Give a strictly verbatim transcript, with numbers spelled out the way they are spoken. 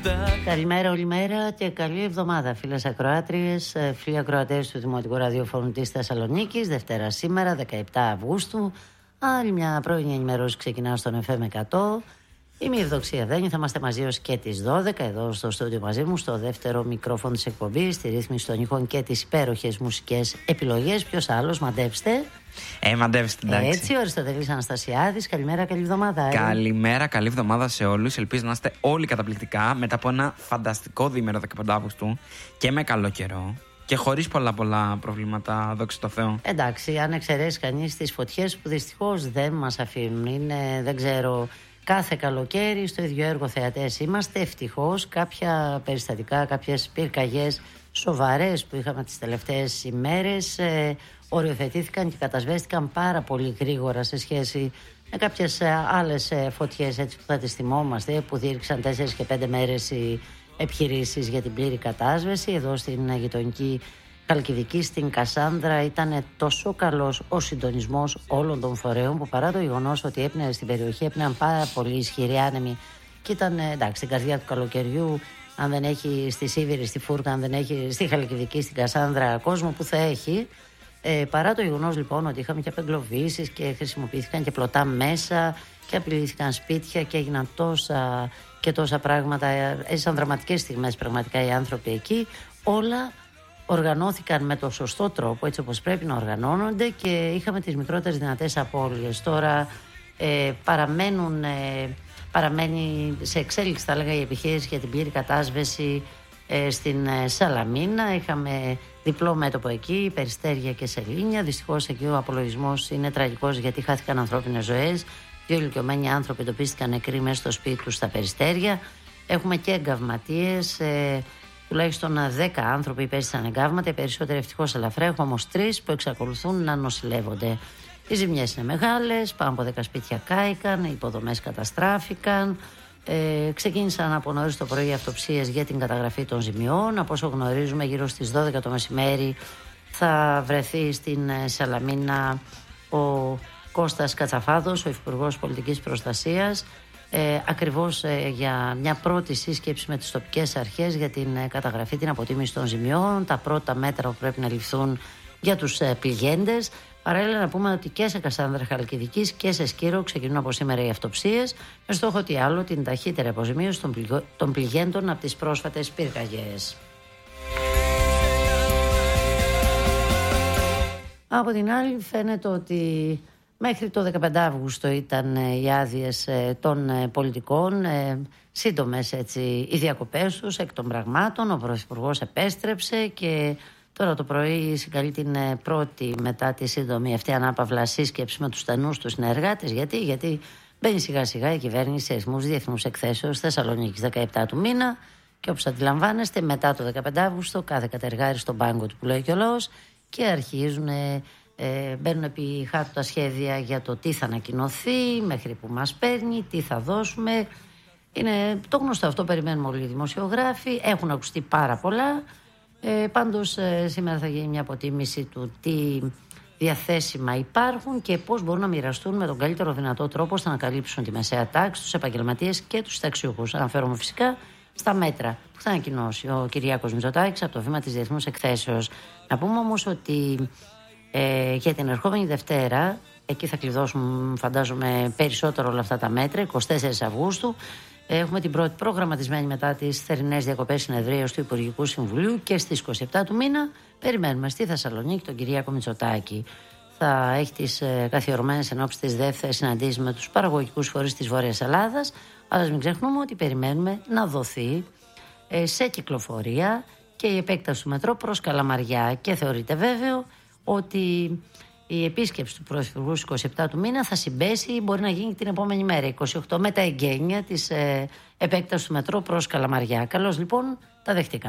Καλημέρα όλη μέρα και καλή εβδομάδα, φίλες ακροάτριες, φίλοι ακροατές του Δημοτικού Ραδιοφώνου της Θεσσαλονίκης. Δευτέρα σήμερα, δεκαεπτά Αυγούστου. Άλλη μια πρωινή ενημέρωση ξεκινά στον εφ εμ εκατό. Είμαι η Ευδοξία Δένη, θα είμαστε μαζί ως και τις δώδεκα εδώ στο στούντιο μαζί μου, στο δεύτερο μικρόφωνο της εκπομπής, στη ρύθμιση των ήχων και τις υπέροχες μουσικές επιλογές. Ποιος άλλος, μαντέψτε. Ε, μαντέψτε, εντάξει. Έτσι, ο Αριστοτέλης Αναστασιάδης. Καλημέρα, καλή εβδομάδα. Ε. Καλημέρα, καλή εβδομάδα σε όλους. Ελπίζω να είστε όλοι καταπληκτικά μετά από ένα φανταστικό διήμερο δεκαπέντε Αυγούστου και με καλό καιρό. Και χωρίς πολλά πολλά προβλήματα, δόξα τω Θεώ. Εντάξει, αν εξαιρέσει κανείς τις φωτιές που δυστυχώς δεν μας αφήνουν, είναι, δεν ξέρω, κάθε καλοκαίρι στο ίδιο έργο θεατές είμαστε. Ευτυχώς κάποια περιστατικά, κάποιες πυρκαγιές σοβαρές που είχαμε τις τελευταίες ημέρες ε, οριοθετήθηκαν και κατασβέστηκαν πάρα πολύ γρήγορα σε σχέση με κάποιες ε, άλλες ε, φωτιές, έτσι που θα τις θυμόμαστε, που διήρξαν τέσσερις και πέντε μέρες οι επιχειρήσεις για την πλήρη κατάσβεση. Εδώ στην γειτονική Χαλκιδική, στην Κασάνδρα, ήταν τόσο καλός ο συντονισμός όλων των φορέων που, παρά το γεγονός ότι έπνεε στην περιοχή, έπνεαν πάρα πολύ ισχυροί άνεμοι και ήταν, εντάξει, στην καρδιά του καλοκαιριού. Αν δεν έχει στη Σίβηρη, στη Φούρκα, αν δεν έχει στη Χαλκιδική, στην Κασάνδρα κόσμο που θα έχει. Ε, παρά το γεγονός λοιπόν ότι είχαμε και απεγκλωβίσεις και χρησιμοποιήθηκαν και πλωτά μέσα και απειλήθηκαν σπίτια και έγιναν τόσα και τόσα πράγματα, έζησαν δραματικές στιγμές πραγματικά οι άνθρωποι εκεί, όλα οργανώθηκαν με το σωστό τρόπο, έτσι όπως πρέπει να οργανώνονται, και είχαμε τις μικρότερες δυνατές απώλειες. Τώρα ε, παραμένουν, ε, παραμένει σε εξέλιξη, θα έλεγα, η επιχείρηση για την πλήρη κατάσβεση ε, στην ε, Σαλαμίνα. Είχαμε διπλό μέτωπο εκεί, Περιστέρια και Σελήνια. Δυστυχώς εκεί ο απολογισμός είναι τραγικός, γιατί χάθηκαν ανθρώπινες ζωές. Δύο ηλικιωμένοι άνθρωποι εντοπίστηκαν νεκροί μέσα στο σπίτι τους στα Περιστέρια. Έχουμε και εγκαυματίες. Ε, Τουλάχιστον δέκα άνθρωποι υπέστησαν εγκάβματα, οι περισσότεροι ευτυχώς ελαφρά. Έχουμε όμως τρεις που εξακολουθούν να νοσηλεύονται. Οι ζημιές είναι μεγάλες, πάνω από δέκα σπίτια κάηκαν, οι υποδομές καταστράφηκαν. Ε, ξεκίνησαν από νωρίς το πρωί αυτοψίες για την καταγραφή των ζημιών. Από όσο γνωρίζουμε, γύρω στις δώδεκα το μεσημέρι θα βρεθεί στην Σαλαμίνα ο Κώστας Κατσαφάδος, ο Υφυπουργός Πολιτικής Προστασίας, Ε, ακριβώς ε, για μια πρώτη σύσκεψη με τις τοπικές αρχές για την ε, καταγραφή, την αποτίμηση των ζημιών, τα πρώτα μέτρα που πρέπει να ληφθούν για τους ε, πληγέντες. Παράλληλα, να πούμε ότι και σε Κασάνδρα Χαλκιδικής και σε Σκύρο ξεκινούν από σήμερα οι αυτοψίες, με στόχο τι άλλο την ταχύτερη αποζημίωση των, πληγ... των πληγέντων από τις πρόσφατες πυρκαγιές. Από την άλλη, φαίνεται ότι μέχρι το δεκαπέντε Αυγούστου ήταν οι άδειες των πολιτικών, σύντομες έτσι οι διακοπές τους εκ των πραγμάτων. Ο Πρωθυπουργός επέστρεψε και τώρα το πρωί συγκαλεί την πρώτη, μετά τη σύντομη αυτή ανάπαυλα, σύσκεψη με τους στενούς τους συνεργάτες. Γιατί, γιατί μπαίνει σιγά σιγά η κυβέρνηση σε ρυθμούς διεθνούς εκθέσεως Θεσσαλονίκης δεκαεπτά του μήνα, και όπως αντιλαμβάνεστε, μετά το δεκαπέντε Αυγούστου κάθε κατεργάρι στον πάγκο του που λέει και ο λαός, και αρχίζουν Ε, μπαίνουν επί χάρτου τα σχέδια για το τι θα ανακοινωθεί, μέχρι που μας παίρνει, τι θα δώσουμε. Είναι το γνωστό αυτό, περιμένουμε όλοι οι δημοσιογράφοι. Έχουν ακουστεί πάρα πολλά. Ε, πάντως ε, σήμερα θα γίνει μια αποτίμηση του τι διαθέσιμα υπάρχουν και πώς μπορούν να μοιραστούν με τον καλύτερο δυνατό τρόπο ώστε να καλύψουν τη μεσαία τάξη, τους επαγγελματίες και τους συνταξιούχους. Αναφέρομαι φυσικά στα μέτρα που θα ανακοινώσει ο Κυριάκος Μητσοτάκης από το βήμα της διεθνούς εκθέσεως. Να πούμε όμως ότι Ε, για την ερχόμενη Δευτέρα, εκεί θα κλειδώσουμε φαντάζομαι περισσότερο όλα αυτά τα μέτρα, εικοστή τέταρτη Αυγούστου, έχουμε την πρώτη προγραμματισμένη μετά τις θερινές διακοπές συνεδρίας του Υπουργικού Συμβουλίου, και στις είκοσι επτά του μήνα περιμένουμε στη Θεσσαλονίκη τον Κυριάκο Μητσοτάκη. Θα έχει τις ε, καθιερωμένες ενόψεις της δεύτερης συναντήσεις με τους παραγωγικούς φορείς της Βόρειας Ελλάδας, αλλά μην ξεχνούμε ότι περιμένουμε να δοθεί ε, σε κυκλοφορία και η επέκταση του μετρό προς Καλαμαριά, και θεωρείται βέβαιο ότι η επίσκεψη του Πρωθυπουργού στις είκοσι επτά του μήνα θα συμπέσει ή μπορεί να γίνει την επόμενη μέρα, είκοσι οκτώ, με τα εγγένεια της ε, επέκτασης του μετρό προς Καλαμαριά. Καλώς λοιπόν τα δεχτήκαμε.